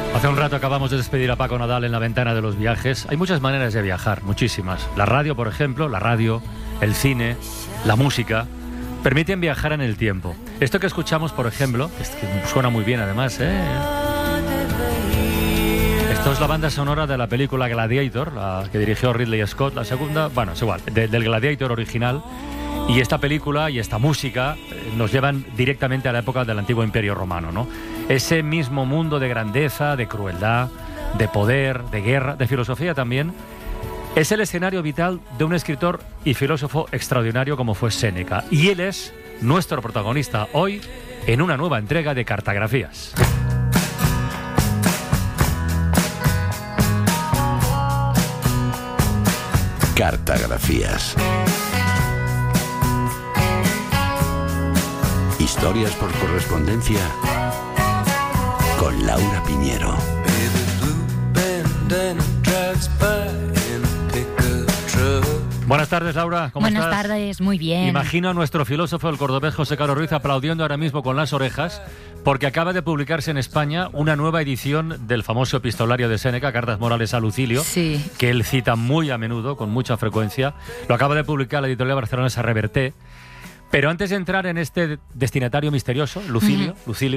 Hace un rato acabamos de despedir a Paco Nadal en la ventana de los viajes. Hay muchas maneras de viajar, muchísimas. La radio, por ejemplo, el cine, la música, permiten viajar en el tiempo. Esto que escuchamos, por ejemplo, que suena muy bien además, Esto es la banda sonora de la película Gladiator, la que dirigió Ridley Scott, la segunda, bueno, es igual, del Gladiator original. Y esta película y esta música nos llevan directamente a la época del antiguo Imperio Romano, ¿no? Ese mismo mundo de grandeza, de crueldad, de poder, de guerra, de filosofía también, es el escenario vital de un escritor y filósofo extraordinario como fue Séneca. Y él es nuestro protagonista hoy en una nueva entrega de Cartografías. Cartografías. Historias por correspondencia con Laura Piñero. Buenas tardes, Laura. ¿Cómo estás? Buenas tardes, muy bien. Imagino a nuestro filósofo, el cordobés José Carlos Ruiz, aplaudiendo ahora mismo con las orejas, porque acaba de publicarse en España una nueva edición del famoso epistolario de Séneca, Cartas Morales a Lucilio, sí, que él cita muy a menudo, con mucha frecuencia. Lo acaba de publicar la editorial barcelonesa Reverté. Pero antes de entrar en este destinatario misterioso, Lucilio,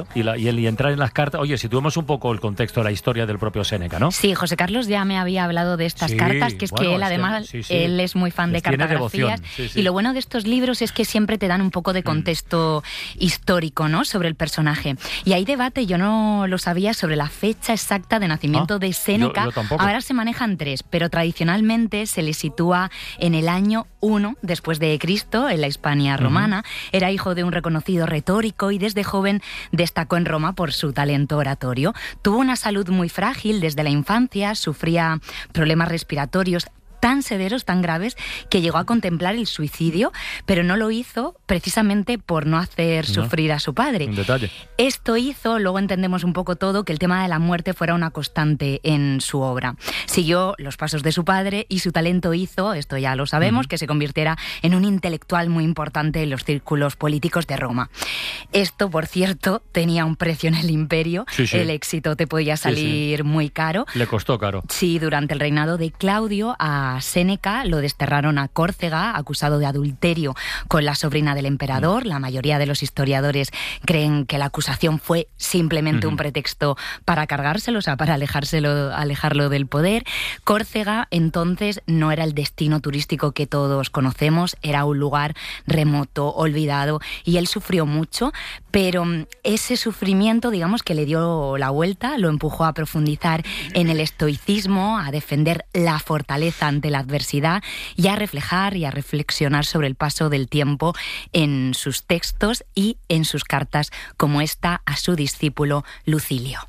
y entrar en las cartas, oye, situemos un poco el contexto de la historia del propio Séneca, ¿no? Sí, José Carlos ya me había hablado de estas cartas, que es que él además, él es muy fan de cartografías. Y lo bueno de estos libros es que siempre te dan un poco de contexto histórico, ¿no?, sobre el personaje. Y hay debate, yo no lo sabía, sobre la fecha exacta de nacimiento de Séneca. Yo tampoco. Ahora se manejan 3, pero tradicionalmente se le sitúa en el año 1 después de Cristo, en la Hispania romana. Era hijo de un reconocido retórico y desde joven destacó en Roma por su talento oratorio. Tuvo una salud muy frágil desde la infancia, sufría problemas respiratorios tan severos, tan graves, que llegó a contemplar el suicidio, pero no lo hizo precisamente por no hacer sufrir a su padre. Un detalle. Esto hizo, luego entendemos un poco todo, que el tema de la muerte fuera una constante en su obra. Siguió los pasos de su padre y su talento hizo, esto ya lo sabemos, que se convirtiera en un intelectual muy importante en los círculos políticos de Roma. Esto, por cierto, tenía un precio en el imperio. Sí. El éxito te podía salir muy caro. Le costó caro. Sí, durante el reinado de Claudio, a Séneca lo desterraron a Córcega, acusado de adulterio con la sobrina del emperador. La mayoría de los historiadores creen que la acusación fue simplemente un pretexto para cargárselo, o sea, para alejarlo del poder. Córcega, entonces, no era el destino turístico que todos conocemos, era un lugar remoto, olvidado, y él sufrió mucho, pero ese sufrimiento, digamos, que le dio la vuelta, lo empujó a profundizar en el estoicismo, a defender la fortaleza ante la adversidad y a reflejar y a reflexionar sobre el paso del tiempo en sus textos y en sus cartas, como esta a su discípulo Lucilio.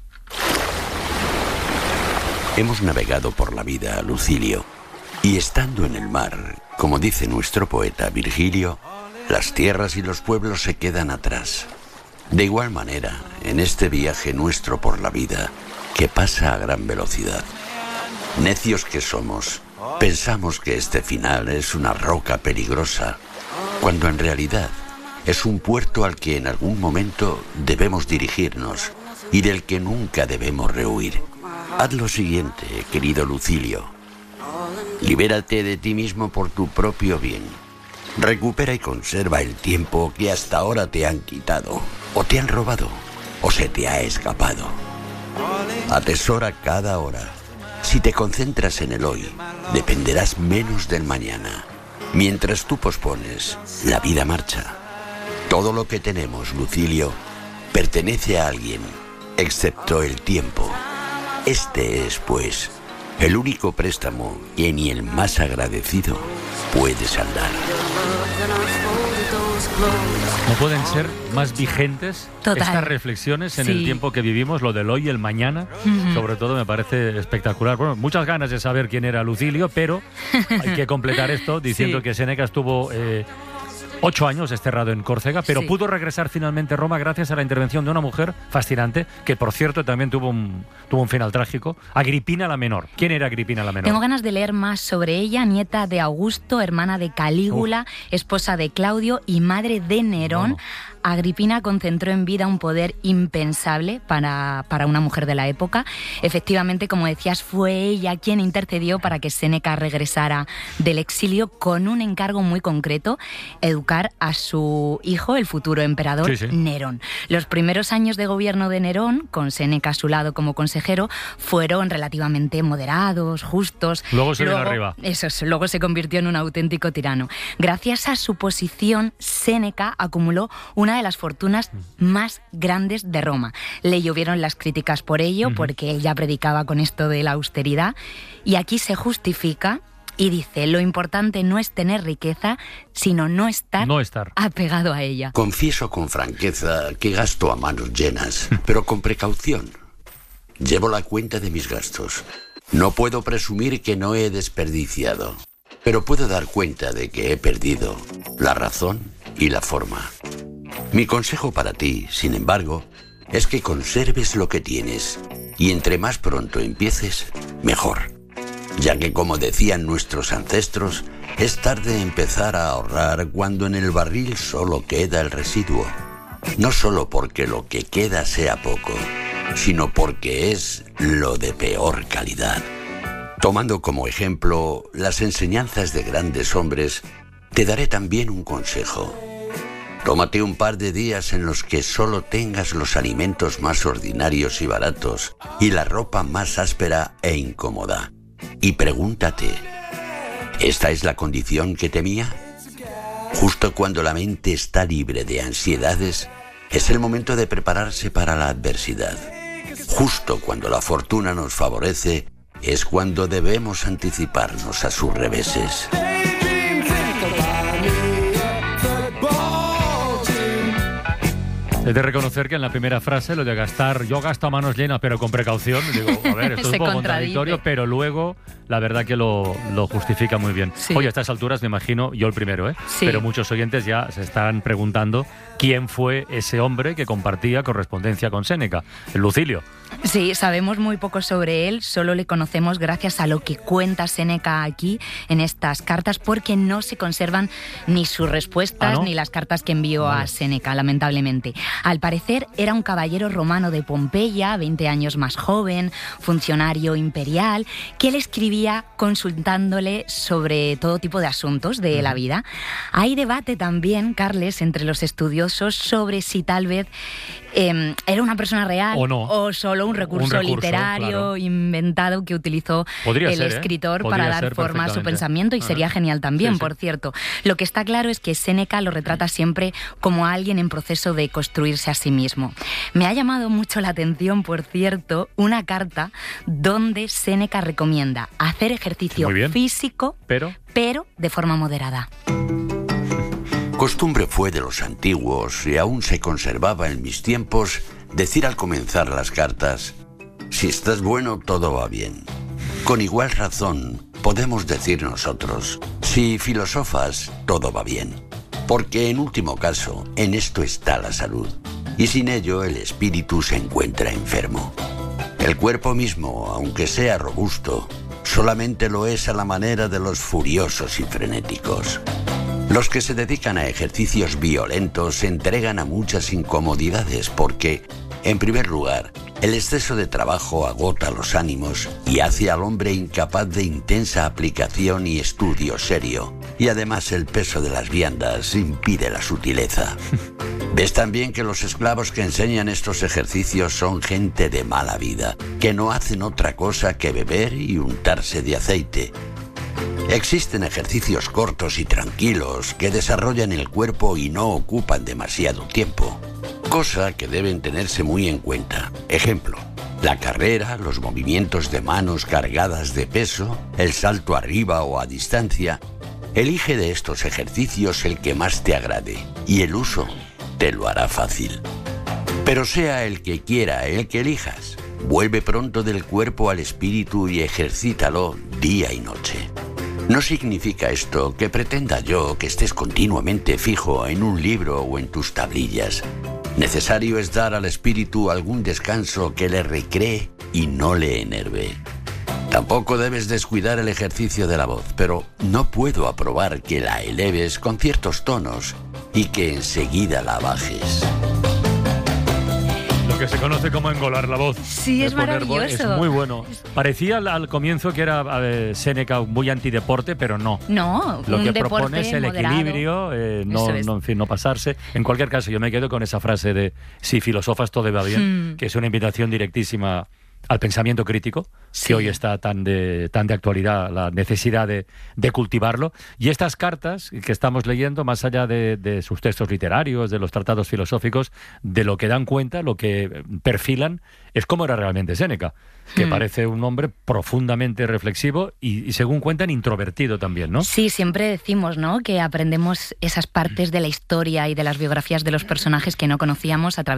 Hemos navegado por la vida, Lucilio, y estando en el mar, como dice nuestro poeta Virgilio, las tierras y los pueblos se quedan atrás. De igual manera, en este viaje nuestro por la vida, que pasa a gran velocidad, necios que somos, pensamos que este final es una roca peligrosa, cuando en realidad es un puerto al que en algún momento debemos dirigirnos y del que nunca debemos rehuir. Haz lo siguiente, querido Lucilio. Libérate de ti mismo por tu propio bien. Recupera y conserva el tiempo que hasta ahora te han quitado, o te han robado, o se te ha escapado. Atesora cada hora. Si te concentras en el hoy, dependerás menos del mañana. Mientras tú pospones, la vida marcha. Todo lo que tenemos, Lucilio, pertenece a alguien, excepto el tiempo. Este es, pues, el único préstamo que ni el más agradecido puede saldar. No pueden ser más vigentes estas reflexiones en el tiempo que vivimos, lo del hoy y el mañana. Sobre todo me parece espectacular. Bueno, muchas ganas de saber quién era Lucilio, pero hay que completar esto diciendo que Séneca estuvo 8 años desterrado en Córcega, pero pudo regresar finalmente a Roma gracias a la intervención de una mujer fascinante, que por cierto también tuvo un final trágico, Agripina la Menor. ¿Quién era Agripina la Menor? Tengo ganas de leer más sobre ella, nieta de Augusto, hermana de Calígula, esposa de Claudio y madre de Nerón. Agripina concentró en vida un poder impensable para una mujer de la época. Efectivamente, como decías, fue ella quien intercedió para que Séneca regresara del exilio con un encargo muy concreto: educar a su hijo, el futuro emperador, Nerón. Los primeros años de gobierno de Nerón, con Séneca a su lado como consejero, fueron relativamente moderados, justos. Luego se vino arriba. Luego se convirtió en un auténtico tirano. Gracias a su posición, Séneca acumuló una de las fortunas más grandes de Roma. Le llovieron las críticas por ello, porque él ya predicaba con esto de la austeridad, y aquí se justifica y dice: lo importante no es tener riqueza, sino no estar apegado a ella. Confieso con franqueza que gasto a manos llenas, pero con precaución. Llevo la cuenta de mis gastos. No puedo presumir que no he desperdiciado, pero puedo dar cuenta de que he perdido la razón y la forma. Mi consejo para ti, sin embargo, es que conserves lo que tienes, y entre más pronto empieces, mejor. Ya que, como decían nuestros ancestros, es tarde empezar a ahorrar cuando en el barril solo queda el residuo. No solo porque lo que queda sea poco, sino porque es lo de peor calidad. Tomando como ejemplo las enseñanzas de grandes hombres, te daré también un consejo. Tómate un par de días en los que solo tengas los alimentos más ordinarios y baratos y la ropa más áspera e incómoda. Y pregúntate, ¿esta es la condición que temía? Justo cuando la mente está libre de ansiedades, es el momento de prepararse para la adversidad. Justo cuando la fortuna nos favorece, es cuando debemos anticiparnos a sus reveses. He de reconocer que en la primera frase, lo de gastar, yo gasto a manos llenas pero con precaución, digo, a ver, esto es un poco contradictorio, pero luego la verdad que lo justifica muy bien. Sí. Oye, a estas alturas me imagino, yo el primero, sí, pero muchos oyentes ya se están preguntando quién fue ese hombre que compartía correspondencia con Séneca, el Lucilio. Sí, sabemos muy poco sobre él, solo le conocemos gracias a lo que cuenta Séneca aquí en estas cartas, porque no se conservan ni sus respuestas ni las cartas que envió a Séneca, lamentablemente. Al parecer era un caballero romano de Pompeya, 20 años más joven, funcionario imperial, que le escribía consultándole sobre todo tipo de asuntos de la vida. Hay debate también, Carles, entre los estudiosos sobre si tal vez era una persona real o no, o solo un recurso literario inventado que utilizó el escritor para dar forma a su pensamiento, y sería genial también, por cierto. Lo que está claro es que Séneca lo retrata siempre como a alguien en proceso de construirse a sí mismo. Me ha llamado mucho la atención, por cierto, una carta donde Séneca recomienda hacer ejercicio físico, pero de forma moderada. Costumbre fue de los antiguos, y aún se conservaba en mis tiempos, decir al comenzar las cartas: si estás bueno, todo va bien. Con igual razón podemos decir nosotros: si filosofas, todo va bien. Porque en último caso, en esto está la salud, y sin ello el espíritu se encuentra enfermo. El cuerpo mismo, aunque sea robusto, solamente lo es a la manera de los furiosos y frenéticos. Los que se dedican a ejercicios violentos se entregan a muchas incomodidades porque, en primer lugar, el exceso de trabajo agota los ánimos y hace al hombre incapaz de intensa aplicación y estudio serio. Y además el peso de las viandas impide la sutileza. Ves también que los esclavos que enseñan estos ejercicios son gente de mala vida, que no hacen otra cosa que beber y untarse de aceite. Existen ejercicios cortos y tranquilos que desarrollan el cuerpo y no ocupan demasiado tiempo, cosa que deben tenerse muy en cuenta. Ejemplo, la carrera, los movimientos de manos cargadas de peso, el salto arriba o a distancia. Elige de estos ejercicios el que más te agrade y el uso te lo hará fácil. Pero sea el que quiera, el que elijas, vuelve pronto del cuerpo al espíritu y ejercítalo día y noche. No significa esto que pretenda yo que estés continuamente fijo en un libro o en tus tablillas. Necesario es dar al espíritu algún descanso que le recree y no le enerve. Tampoco debes descuidar el ejercicio de la voz, pero no puedo aprobar que la eleves con ciertos tonos y que enseguida la bajes. Lo que se conoce como engolar la voz. Sí, es maravilloso. Es muy bueno. Parecía al comienzo que era Séneca muy antideporte, pero no. No, lo un que deporte propone es el moderado. equilibrio, no pasarse. En cualquier caso, yo me quedo con esa frase de si filosofas todo va bien, que es una invitación directísima al pensamiento crítico, que hoy está tan de actualidad, la necesidad de cultivarlo. Y estas cartas que estamos leyendo, más allá de sus textos literarios, de los tratados filosóficos, de lo que dan cuenta, lo que perfilan, es cómo era realmente Séneca, que parece un hombre profundamente reflexivo y según cuentan, introvertido también, ¿no? Sí, siempre decimos, ¿no?, que aprendemos esas partes de la historia y de las biografías de los personajes que no conocíamos a través